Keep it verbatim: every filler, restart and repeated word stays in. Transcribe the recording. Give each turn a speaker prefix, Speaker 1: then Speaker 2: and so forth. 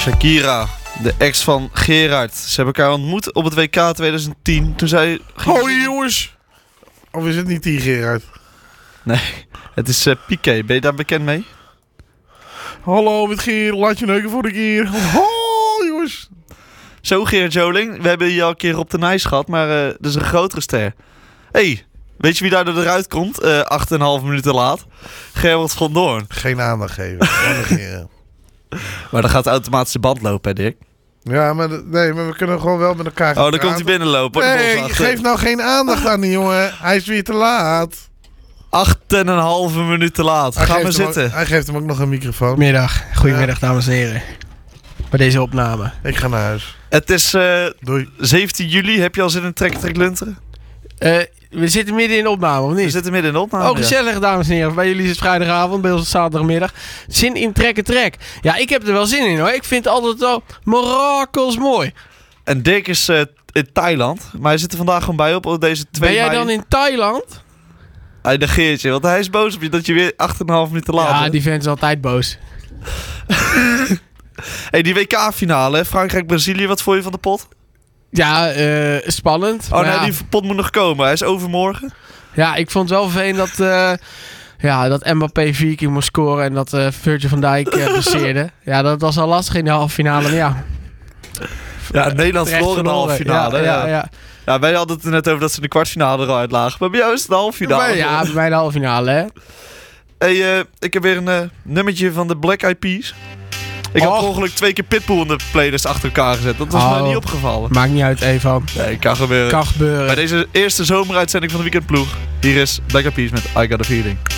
Speaker 1: Shakira, de ex van Gerard. Ze hebben elkaar ontmoet op het W K twintig tien. Toen zij...
Speaker 2: Hoi jongens! Of is het niet die Gerard?
Speaker 1: Nee, het is uh, Piqué. Ben je daar bekend mee?
Speaker 2: Hallo met Geer, laat je neuken voor de keer. Oh jongens!
Speaker 1: Zo Gerard Joling, we hebben hier al een keer op de Nijs gehad, maar uh, dat is een grotere ster. Hey, weet je wie daar eruit komt? Uh, acht en een half minuten laat. Gerard van Doorn.
Speaker 2: Geen aandacht geven. Negeren.
Speaker 1: Maar dan gaat de automatische band lopen, hè Dick?
Speaker 2: Ja, maar, d- nee, maar we kunnen gewoon wel met elkaar gaan
Speaker 1: Oh, dan komt hij
Speaker 2: praten.
Speaker 1: binnenlopen.
Speaker 2: Nee, geef nou geen aandacht aan die jongen. Hij is weer te laat.
Speaker 1: Acht en een halve minuut te laat.
Speaker 2: Hij
Speaker 1: Ga maar
Speaker 2: geeft hem
Speaker 1: zitten.
Speaker 2: ook- hij geeft hem ook nog een microfoon.
Speaker 3: Middag. Goedemiddag,
Speaker 2: Ja.
Speaker 3: dames en heren. Bij deze opname.
Speaker 2: Ik ga naar huis.
Speaker 1: Het is uh,
Speaker 2: Doei.
Speaker 1: zeventien juli. Heb je al zin in trek, trek, lunteren?
Speaker 3: Uh, we zitten midden in de opname, of
Speaker 1: We
Speaker 3: niet?
Speaker 1: zitten midden in de opname.
Speaker 3: Oh, gezellig, dames en heren. Bij jullie is het vrijdagavond, bij ons is het zaterdagmiddag. Zin in trekken trek. Ja, ik heb er wel zin in hoor. Ik vind het altijd wel mirakels mooi.
Speaker 1: Ja. En Dick is uh, in Thailand. Maar hij zit er vandaag gewoon bij op, op deze twee
Speaker 3: Ben jij
Speaker 1: mei.
Speaker 3: dan in Thailand?
Speaker 1: Hij negeert je, want hij is boos op je dat je weer acht en een half minuten laat
Speaker 3: Ja,
Speaker 1: bent.
Speaker 3: die vent is altijd boos.
Speaker 1: Hey, die W K-finale, Frankrijk-Brazilië, wat vond je van de pot?
Speaker 3: Ja, uh, spannend.
Speaker 1: Oh
Speaker 3: maar
Speaker 1: nee,
Speaker 3: ja,
Speaker 1: die pot moet nog komen. Hij is overmorgen.
Speaker 3: ja, ik vond het wel vervelend dat, uh, ja, dat Mbappé vier keer moest scoren en dat uh, Virgil van Dijk uh, passeerde. Ja, dat was al lastig in de halve finale, maar ja.
Speaker 1: Ja, Nederland
Speaker 3: terecht
Speaker 1: verloor in de halve finale.
Speaker 3: Ja, ja,
Speaker 1: ja.
Speaker 3: ja.
Speaker 1: Ja, wij hadden het er net over dat ze in de kwartfinale er al uitlagen. Maar bij jou is het de halve finale.
Speaker 3: Maar ja, bij mij de halve finale, hè.
Speaker 1: Hey, uh, ik heb weer een uh, nummertje van de Black Eyed Peas. Ik had
Speaker 3: Och.
Speaker 1: per ongeluk twee keer Pitbull in de playlist achter elkaar gezet. Dat was
Speaker 3: Oh.
Speaker 1: mij niet opgevallen.
Speaker 3: Maakt niet uit, Evo.
Speaker 1: Nee, kan gebeuren.
Speaker 3: Kan gebeuren.
Speaker 1: Bij deze eerste zomeruitzending van de Weekendploeg. Hier is Black Eyed Peas met I Got A Feeling.